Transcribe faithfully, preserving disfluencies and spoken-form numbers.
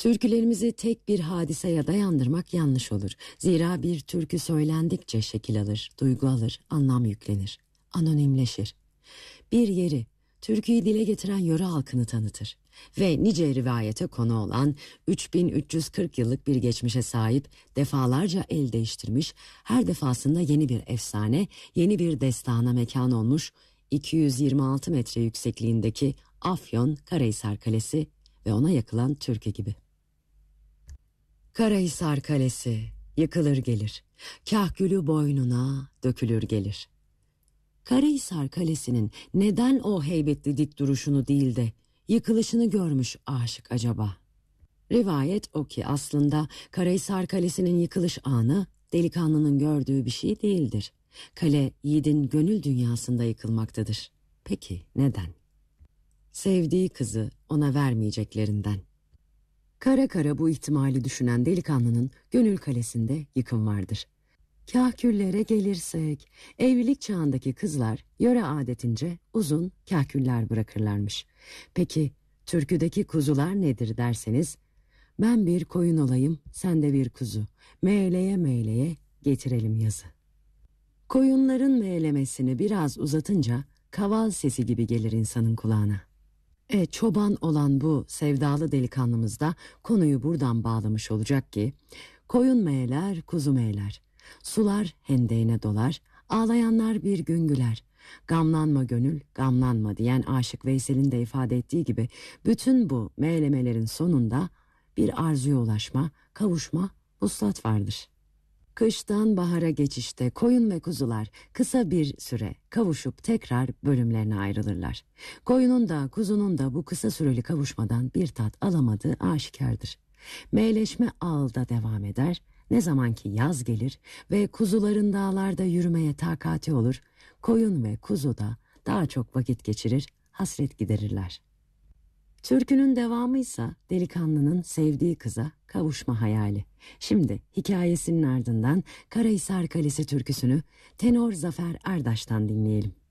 Türkülerimizi tek bir hadiseye dayandırmak yanlış olur. Zira bir türkü söylendikçe şekil alır, duygu alır, anlam yüklenir, anonimleşir. Bir yeri, türküyü dile getiren yöre halkını tanıtır ve nice rivayete konu olan üç bin üç yüz kırk yıllık bir geçmişe sahip, defalarca el değiştirmiş, her defasında yeni bir efsane, yeni bir destana mekan olmuş iki yüz yirmi altı metre yüksekliğindeki Afyon Karahisar Kalesi ve ona yakılan türkü gibi. Karahisar Kalesi yıkılır gelir, kah gülü boynuna dökülür gelir. Karahisar Kalesi'nin neden o heybetli dik duruşunu değil de yıkılışını görmüş aşık acaba? Rivayet o ki aslında Karahisar Kalesi'nin yıkılış anı delikanlının gördüğü bir şey değildir. Kale yiğidin gönül dünyasında yıkılmaktadır. Peki neden? Sevdiği kızı ona vermeyeceklerinden. Kara kara bu ihtimali düşünen delikanlının gönül kalesinde yıkım vardır. Kahküllere gelirsek, evlilik çağındaki kızlar yöre adetince uzun kahküller bırakırlarmış. Peki türküdeki kuzular nedir derseniz, ben bir koyun olayım, sen de bir kuzu, meyleye meyleye getirelim yazı. Koyunların meylemesini biraz uzatınca kaval sesi gibi gelir insanın kulağına. E çoban olan bu sevdalı delikanlımız da konuyu buradan bağlamış olacak ki, koyun meyler, kuzu meyler, sular hendeğine dolar, ağlayanlar bir gün güler. Gamlanma gönül, gamlanma diyen Aşık Veysel'in de ifade ettiği gibi, bütün bu meylemelerin sonunda bir arzuya ulaşma, kavuşma, vuslat vardır. Kıştan bahara geçişte koyun ve kuzular kısa bir süre kavuşup tekrar bölümlerine ayrılırlar. Koyunun da kuzunun da bu kısa süreli kavuşmadan bir tat alamadığı aşikardır. Meyleşme ağılda devam eder, ne zaman ki yaz gelir ve kuzuların dağlarda yürümeye takati olur, koyun ve kuzu da daha çok vakit geçirir, hasret giderirler. Türkünün devamıysa delikanlının sevdiği kıza kavuşma hayali. Şimdi hikayesinin ardından Karahisar Kalesi türküsünü tenor Zafer Erdaş'tan dinleyelim.